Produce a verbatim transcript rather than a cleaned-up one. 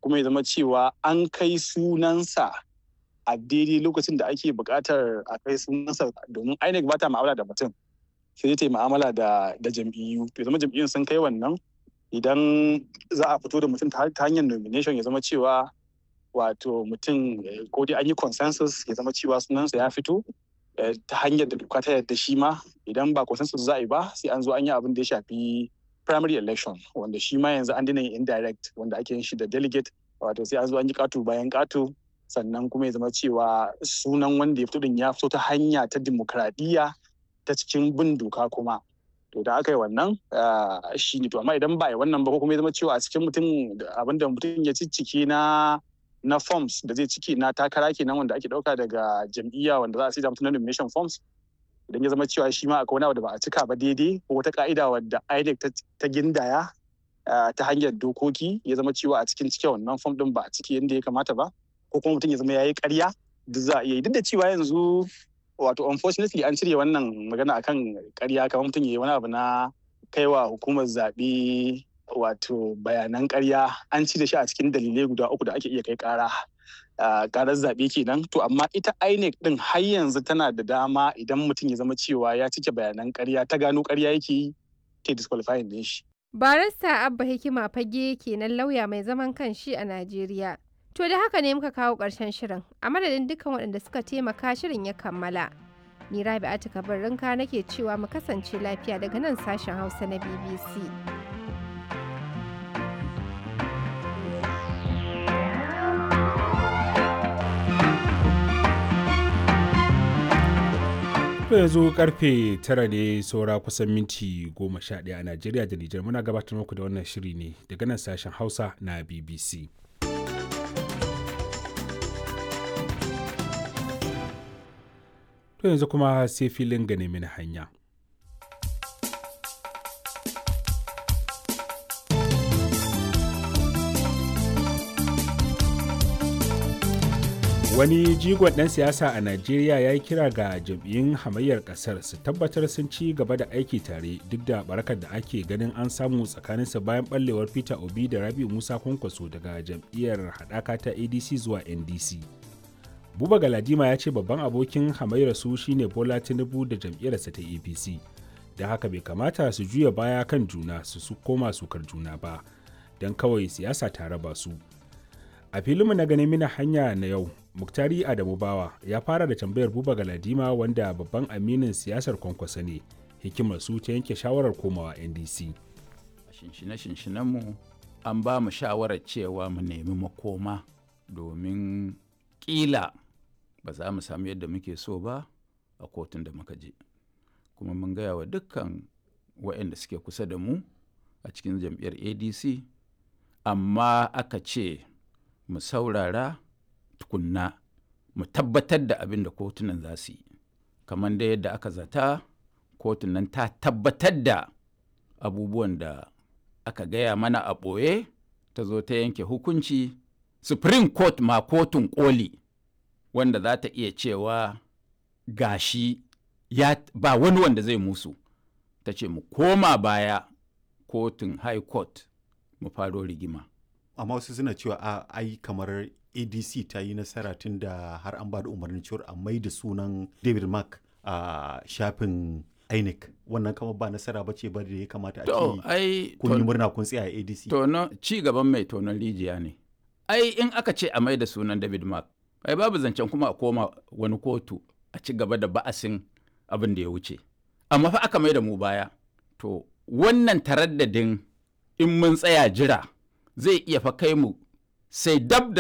kuma ya zama cewa an kai sunansa a daidai lokacin da ake buƙatar a kai sunansa, domin I N E C ba ta ma'amala da mutum, sai ta yi ma'amala da da jam'iyyu. To zama jam'iyyun sun kai wannan, idan za a fito da mutum ta hanyar nomination ya zama cewa wato mutum ko dai an yi consensus ya zama cewa sunansa ya fito ta hanyar da doka ta yarda shi ma. Idan ba consensus za a yi ba, sai an zo an yi abin da ya shafi primary election, wanda shi ma yanzu an dina yin indirect, wanda ake yin shi da delegate, wato sai an zo an yi ƙato bayan ƙato, sannan kuma ya zama cewa sunan wanda ya fito din ya fito ta hanya ta dimokuraɗiyya ta cikin bin doka kuma. To da aka yi wannan shi ne. To amma idan ba yi wannan ba, ko kuma ya zama cewa a cikin mutum abinda mutum ya ciccike na na forms da zai ciki na takara kenan, wanda ake ɗauka daga jam'iyya wanda za a sai da mutum na nomination forms, idan ya zama cewa shi ma akwai wani abu da ba a cika ba daidai, ko wata ka'ida wadda I N E C ta gindaya ta hanyar dokoki, ya zama cewa a cikin cike wannan form din ba a ciki yadda ya kamata ba, ko kuma mutum ya zama ya yi ƙarya, duk za a iya yi. Duk da cewa yanzu wato unfortunately an cire wannan magana akan ƙarya, kamar mutum ya yi wani abu na kaiwa hukumar zaɓe wato bayanan ƙarya, an cire shi a cikin dalilai guda uku da ake iya kai ƙara. Ƙarar zaɓe kenan. To amma ita I N E C din har yanzu tana da dama, idan mutum ya zama cewa ya cike bayanan ƙarya, ta gano ƙarya yake yi, ta disqualifying din shi. Barista Abba Hikima Fage kenan, lauya mai zaman kanshi a Najeriya. To da haka ne muka kawo ƙarshen shirin. A madadin dukkan waɗanda suka taimaka shirin ya kammala. Ni Rabi'atu Kabirrinka nake cewa mu kasance lafiya daga nan sashen Hausa na B B C. To yanzu karfe tara ne saura kusan minti goma sha ɗaya a Najeriya da Nijar. Muna gabatar muku da wannan shiri ne daga nan sashen Hausa na B B C. To yanzu kuma sai filin gane mini hanya. Wani jigon ɗan siyasa a Najeriya ya yi kira ga jam'iyyun hamayyar ƙasar su tabbatar sun ci gaba da aiki tare duk da barakar da ake ganin an samu tsakaninsa bayan ɓallewar Peter Obi da Rabi'u Musa Kwankwaso daga jam'iyyar haɗaka ta A D C zuwa N D C. Buba Galadima ya ce babban abokin hamayyar su shine Bola Tinubu da jam'iyyarsa ta A P C, da haka bai kamata su juya baya kan juna su su koma sukar juna ba, don kawai siyasa ta raba su. A filinmu na ganin mina hanya na yau, Muktari Adamu Bawa ya fara da tambayar Buba Galadima, wanda babban aminin siyasar Kwankwasa ne, hikimar su ta yanke shawarar komawa N D C. Shinshine-shinshinenmu an ba mu shawarar cewa mu nemi makoma, domin ƙila ba za mu samu yadda muke so ba a kotun da muka je. Kuma mun gaya wa dukkan waɗanda suke kusa da mu a cikin jam'iyyar A D C, amma aka ce mu saurara tukunna mu tabbatar da abin da kotunan za su yi. Kamar da yadda aka zata, kotun nan ta tabbatar da abubuwan da aka gaya mana a ɓoye, ta zo ta yanke hukunci. Supreme Court ma kotun koli, wanda za ta iya cewa gashi ya ba wani wanda zai musu, ta ce mu koma baya kotun High Court mu faro rigima. Amma wasu suna cewa a ai kamar A D C ta yi nasara tun da har an ba da umarnin cewar a mai da sunan David Mark a shafin I N E C. Wannan kama ba nasara ba ce ba da ya kamata a ce kun yi murna kun tsaya a A D C. Tono ci gaban mai tonon rijiya ne. Ai in aka ce a mai da sunan David Mark, ai babu zancen kuma a koma wani kotu a ci gaba da ba'asin abin da ya wuce. Amma fa aka mai da mu baya. To wannan taraddadin in mun tsaya jira zai iya fa kai mu sai dab da